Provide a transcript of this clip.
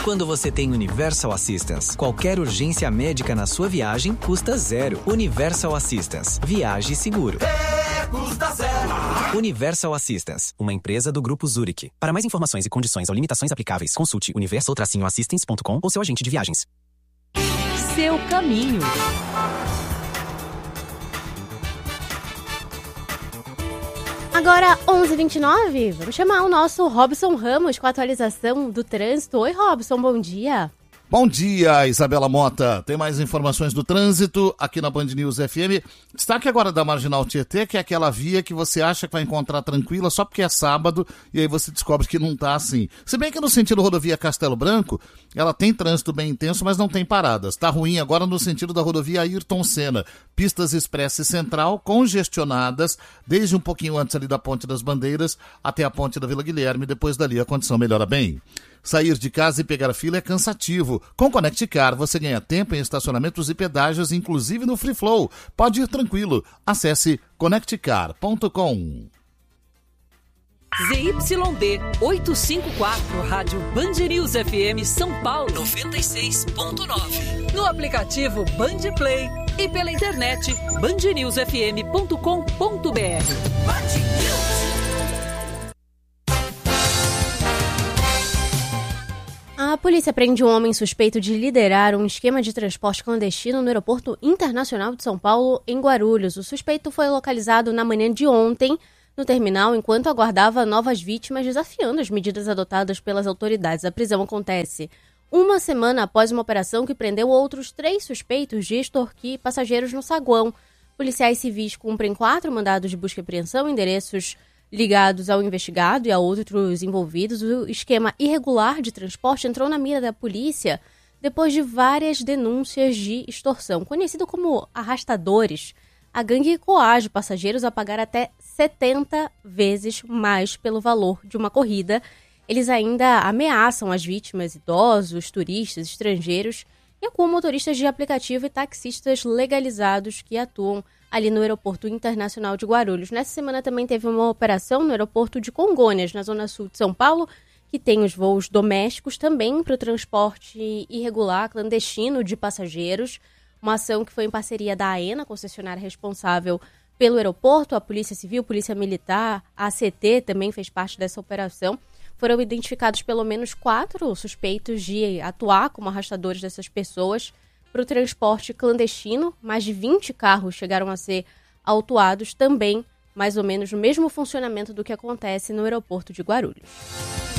Quando você tem Universal Assistance, qualquer urgência médica na sua viagem custa zero. Universal Assistance. Viaje seguro. Custa zero. Universal Assistance, uma empresa do Grupo Zurich. Para mais informações e condições ou limitações aplicáveis, consulte universal-assistance.com ou seu agente de viagens. Seu caminho. Agora, 11h29, vamos chamar o nosso Robson Ramos com a atualização do trânsito. Oi, Robson, bom dia. Bom dia, Isabela Mota. Tem mais informações do trânsito aqui na Band News FM. Destaque agora da Marginal Tietê, que é aquela via que você acha que vai encontrar tranquila só porque é sábado e aí você descobre que não tá assim. Se bem que no sentido rodovia Castelo Branco, ela tem trânsito bem intenso, mas não tem paradas. Tá ruim agora no sentido da rodovia Ayrton Senna. Pistas Expressa e Central congestionadas, desde um pouquinho antes ali da Ponte das Bandeiras até a Ponte da Vila Guilherme. Depois dali a condição melhora bem. Sair de casa e pegar fila é cansativo. Com Conect Car, você ganha tempo em estacionamentos e pedágios, inclusive no Free Flow. Pode ir tranquilo. Acesse conectcar.com. ZYD 854, Rádio Band News FM São Paulo 96.9. No aplicativo Band Play e pela internet bandnewsfm.com.br. A polícia prende um homem suspeito de liderar um esquema de transporte clandestino no Aeroporto Internacional de São Paulo, em Guarulhos. O suspeito foi localizado na manhã de ontem no terminal enquanto aguardava novas vítimas, desafiando as medidas adotadas pelas autoridades. A prisão acontece uma semana após uma operação que prendeu outros 3 suspeitos de extorquir passageiros no saguão. Policiais civis cumprem 4 mandados de busca e apreensão em endereços ligados ao investigado e a outros envolvidos. O esquema irregular de transporte entrou na mira da polícia depois de várias denúncias de extorsão. Conhecido como arrastadores, a gangue coage passageiros a pagar até 70 vezes mais pelo valor de uma corrida. Eles ainda ameaçam as vítimas, idosos, turistas, estrangeiros, e com motoristas de aplicativo e taxistas legalizados que atuam ali no Aeroporto Internacional de Guarulhos. Nessa semana também teve uma operação no Aeroporto de Congonhas, na zona sul de São Paulo, que tem os voos domésticos também para o transporte irregular, clandestino de passageiros. Uma ação que foi em parceria da AENA, concessionária responsável pelo aeroporto, a Polícia Civil, Polícia Militar, a ACT também fez parte dessa operação. Foram identificados pelo menos 4 suspeitos de atuar como arrastadores dessas pessoas para o transporte clandestino. Mais de 20 carros chegaram a ser autuados também, mais ou menos no mesmo funcionamento do que acontece no aeroporto de Guarulhos.